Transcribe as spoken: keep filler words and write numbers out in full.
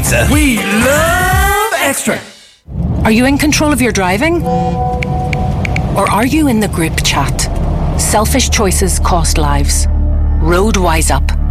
pizza. We love extra. Are you in control of your driving? Or are you in the group chat? Selfish choices cost lives. Road Wise Up.